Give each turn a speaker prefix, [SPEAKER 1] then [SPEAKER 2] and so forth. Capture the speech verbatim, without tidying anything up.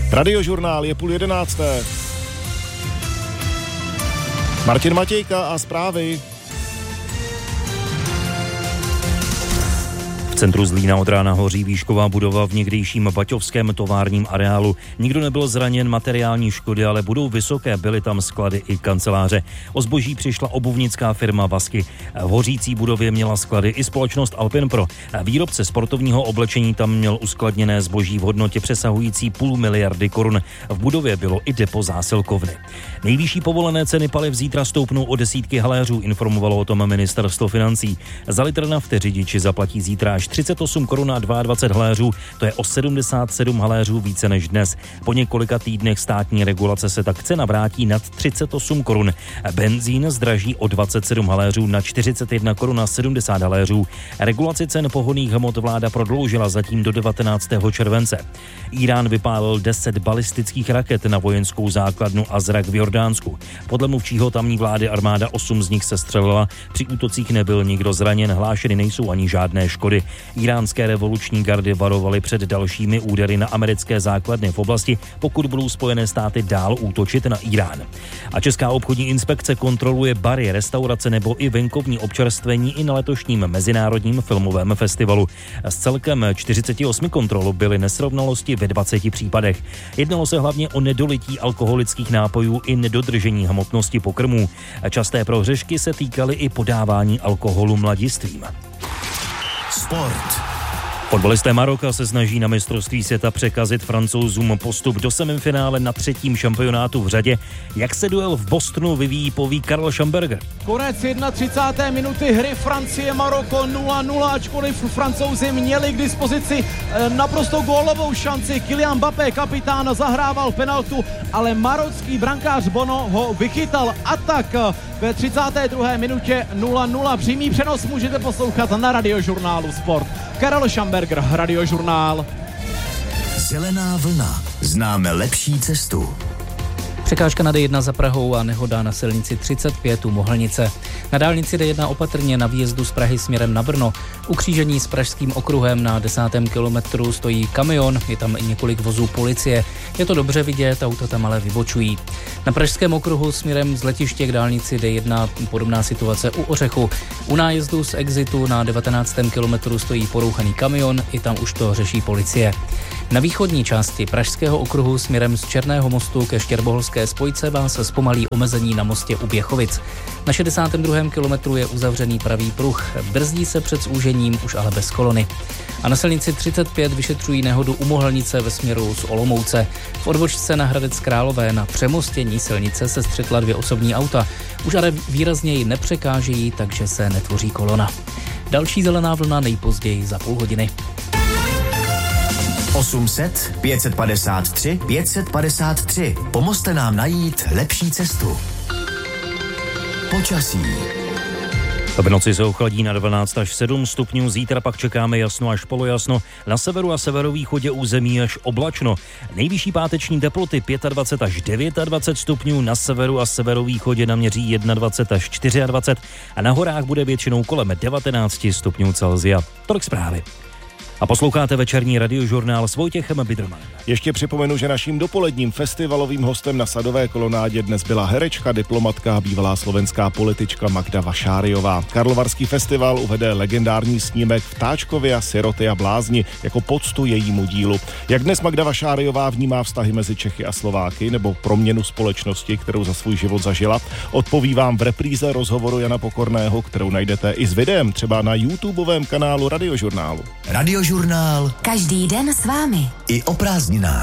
[SPEAKER 1] Radiožurnál je půl jedenácté. Martin Matějka a zprávy.
[SPEAKER 2] V centru Zlína od rána hoří výšková budova v někdejším baťovském továrním areálu. Nikdo nebyl zraněn, materiální škody, ale budou vysoké, byly tam sklady i kanceláře. O zboží přišla obuvnická firma Vasky. V hořící budově měla sklady i společnost Alpin Pro. Výrobce sportovního oblečení tam měl uskladněné zboží v hodnotě přesahující půl miliardy korun. V budově bylo i depo zásilkovny. Nejvyšší povolené ceny paliv zítra stoupnou o desítky haléřů, informovalo o tom ministerstvo financí. Za litr nafty řidiči zaplatí zítra až třicet osm korun a dvacet dva haléřů, to je o sedmdesát sedm haléřů více než dnes. Po několika týdnech státní regulace se tak cena vrátí nad třicet osm korun. Benzín zdraží o dvacet sedm haléřů na čtyřicet jedna korun a sedmdesát haléřů. Regulaci cen pohonných hmot vláda prodloužila zatím do devatenáctého července. Irán vypálil deset balistických raket na vojenskou základnu Azrak v Jordánsku. Podle mluvčího tamní vlády armáda osm z nich sestřelila. Při útocích nebyl nikdo zraněn, hlášeny nejsou ani žádné škody. Iránské revoluční gardy varovaly před dalšími údery na americké základny v oblasti, pokud budou Spojené státy dál útočit na Irán. A Česká obchodní inspekce kontroluje bary, restaurace nebo i venkovní občerstvení i na letošním Mezinárodním filmovém festivalu. Z celkem čtyřicet osm kontrol byly nesrovnalosti ve dvaceti případech. Jednalo se hlavně o nedolití alkoholických nápojů i nedodržení hmotnosti pokrmů. Časté prohřešky se týkaly i podávání alkoholu mladistvím.
[SPEAKER 3] Sport.
[SPEAKER 2] Fotbalisté Maroka se snaží na mistrovství světa překazit Francouzům postup do semifinále na třetím šampionátu v řadě. Jak se duel v Bostonu vyvíjí, poví Karl Schamberger.
[SPEAKER 4] Konec třicáté první minuty hry Francie-Maroko nula nula, ačkoliv Francouzi měli k dispozici naprosto gólovou šanci. Kylian Mbappé, kapitán, zahrával penaltu, ale marocký brankář Bono ho vychytal. Atak ve třicáté druhé minutě nula nula. Přímý přenos můžete poslouchat na Radiožurnálu Sport. Karel Schamberger, Radiožurnál.
[SPEAKER 3] Zelená vlna. Známe lepší cestu.
[SPEAKER 5] Překážka na D jedna za Prahou a nehoda na silnici třicet pět u Mohlnice. Na dálnici D jedna opatrně na výjezdu z Prahy směrem na Brno. U křížení s Pražským okruhem na desátém kilometru stojí kamion, je tam i několik vozů policie. Je to dobře vidět, auta tam ale vybočují. Na Pražském okruhu směrem z letiště k dálnici D jedna podobná situace u Ořechu. U nájezdu z exitu na devatenáctém kilometru stojí porouchaný kamion, i tam už to řeší policie. Na východní části Pražského okruhu směrem z Černého mostu ke Štěrboholské spojce vás zpomalí omezení na mostě u Běchovic. Na šedesátém druhém kilometru je uzavřený pravý pruh, brzdí se před zúžením, už ale bez kolony. A na silnici třicet pět vyšetřují nehodu u Mohlnice ve směru z Olomouce. V odbočce na Hradec Králové na přemostění silnice se střetla dvě osobní auta. Už ale výrazněji nepřekážejí, takže se netvoří kolona. Další zelená vlna nejpozději za půl hodiny.
[SPEAKER 3] osm set pět set padesát tři pět set padesát tři. Pomozte nám najít lepší cestu. Počasí.
[SPEAKER 2] V noci se ochladí na dvanáct až sedm stupňů, zítra pak čekáme jasno až polojasno, na severu a severovýchodě území až oblačno. Nejvyšší páteční teploty dvacet pět až dvacet devět stupňů, na severu a severovýchodě naměří dvacet jedna až dvacet čtyři a na horách bude většinou kolem devatenáct stupňů Celsia. Tolik zprávy. A posloucháte večerní Radiožurnál s Vojtěchem Bidrmanem.
[SPEAKER 1] Ještě připomenu, že naším dopoledním festivalovým hostem na Sadové kolonádě dnes byla herečka, diplomatka a bývalá slovenská politička Magda Vašáriová. Karlovarský festival uvede legendární snímek Vtáčkovia, siroty a blázni jako poctu jejímu dílu. Jak dnes Magda Vašáriová vnímá vztahy mezi Čechy a Slováky nebo proměnu společnosti, kterou za svůj život zažila, odpoví vám v repríze rozhovoru Jana Pokorného, kterou najdete i s videem třeba na YouTubeovém kanálu Radiožurnálu.
[SPEAKER 3] Radiožurnál.
[SPEAKER 6] Každý den s vámi.
[SPEAKER 3] I o prázdninách.